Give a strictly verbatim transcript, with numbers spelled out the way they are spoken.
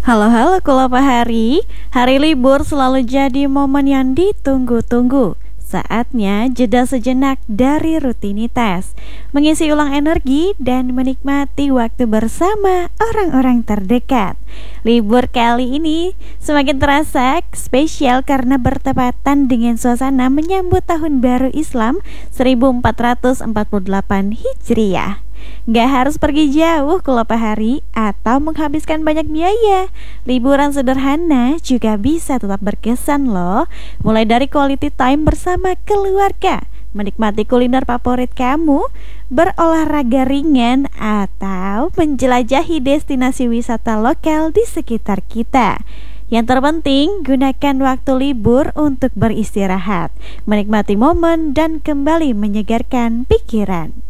Halo halo Kulopahari. Hari libur selalu jadi momen yang ditunggu-tunggu. Saatnya jeda sejenak dari rutinitas, mengisi ulang energi dan menikmati waktu bersama orang-orang terdekat. Libur kali ini semakin terasa spesial karena bertepatan dengan suasana menyambut Tahun Baru Islam seribu empat ratus empat puluh delapan Hijriah. Gak harus pergi jauh Kulopahari atau menghabiskan banyak biaya. Liburan sederhana juga bisa tetap berkesan loh. Mulai dari quality time bersama keluarga, menikmati kuliner favorit kamu, berolahraga ringan, atau menjelajahi destinasi wisata lokal di sekitar kita. Yang terpenting, gunakan waktu libur untuk beristirahat, menikmati momen, dan kembali menyegarkan pikiran.